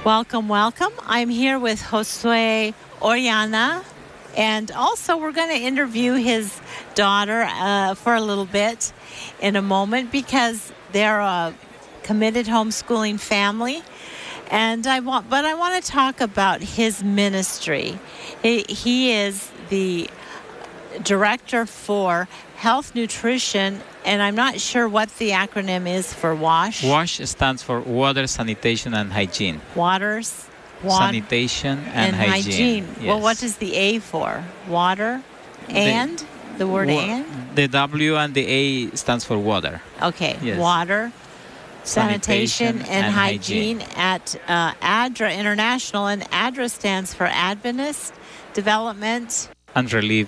Welcome, welcome. I'm here with Josue Oriana, and also we're going to interview his daughter for a little bit in a moment because they're a committed homeschooling family. And I want to talk about his ministry. He is the director for health nutrition, and I'm not sure what the acronym is for WASH. WASH stands for Water, Sanitation, and Hygiene. Sanitation and hygiene. Yes. Well, what is the A for? Water and? The word and? The W and the A stands for water. Okay. Yes. Water, sanitation, and hygiene at ADRA International. And ADRA stands for Adventist Development and Relief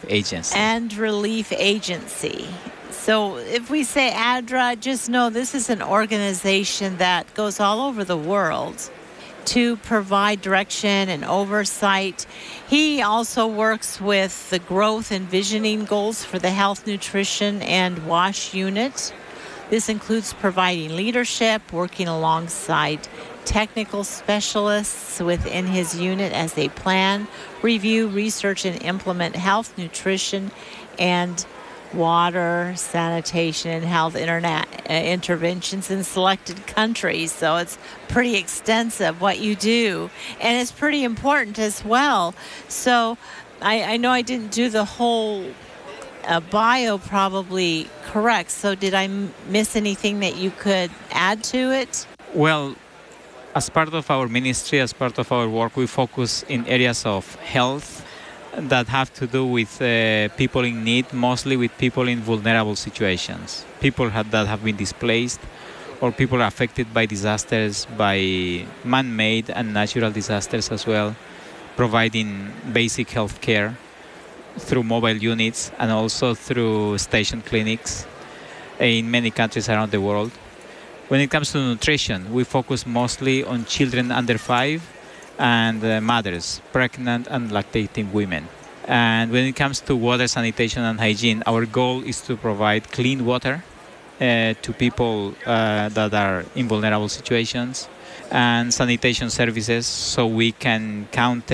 Agency. So if we say ADRA, just know this is an organization that goes all over the world to provide direction and oversight. He also works with the growth and visioning goals for the health, nutrition, and WASH unit. This includes providing leadership, working alongside technical specialists within his unit as they plan, review, research, and implement health, nutrition, and water, sanitation, and health interventions in selected countries. So it's pretty extensive what you do, and it's pretty important as well. So I know I didn't do the whole bio probably correct. So did I miss anything that you could add to it? Well, as part of our ministry, as part of our work, we focus in areas of health that have to do with people in need, mostly with people in vulnerable situations, people that have been displaced, or people affected by disasters, by man-made and natural disasters as well, providing basic health care through mobile units and also through station clinics in many countries around the world. When it comes to nutrition, we focus mostly on children under 5 and mothers, pregnant and lactating women. And when it comes to water, sanitation, and hygiene, our goal is to provide clean water to people that are in vulnerable situations, and sanitation services so we can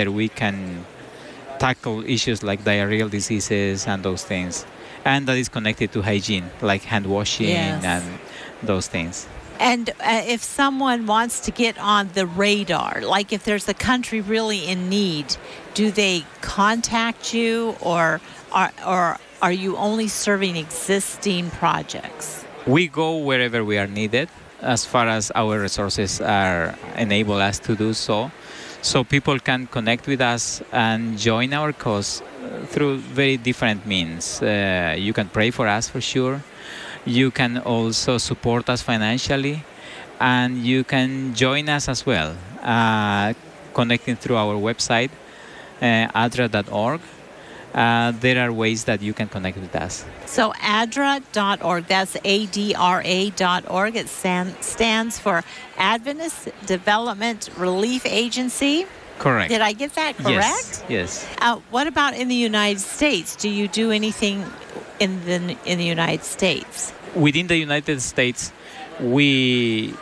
tackle issues like diarrheal diseases and those things. And that is connected to hygiene, like hand washing and those things. And if someone wants to get on the radar, like if there's a country really in need, do they contact you, or are you only serving existing projects? We go wherever we are needed as far as our resources are enable us to do so. So people can connect with us and join our cause through very different means. You can pray for us for sure. You can also support us financially, and you can join us as well, connecting through our website, adra.org. There are ways that you can connect with us. So adra.org, that's ADRA.org. It stands for Adventist Development Relief Agency. Correct. Did I get that correct? Yes. What about in the United States? Do you do anything in the United States? Within the United States, we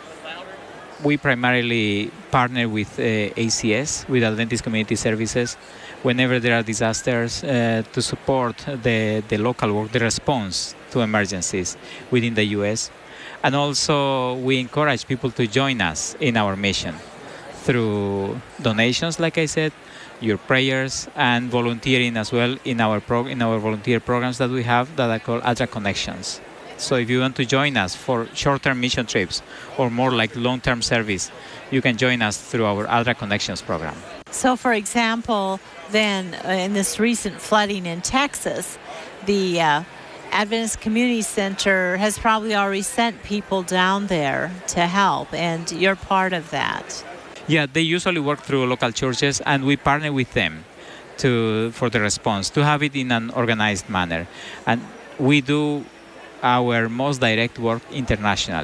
primarily partner with ACS, with Adventist Community Services, whenever there are disasters, to support the local work, the response to emergencies within the U.S. And also, we encourage people to join us in our mission through donations, like I said, your prayers, and volunteering as well in our volunteer programs that we have that are called ADRA Connections. So if you want to join us for short-term mission trips or more like long-term service, you can join us through our ADRA Connections program. So for example, then in this recent flooding in Texas, the Adventist Community Center has probably already sent people down there to help, and you're part of that. Yeah, they usually work through local churches, and we partner with them for the response, to have it in an organized manner. And we do our most direct work internationally.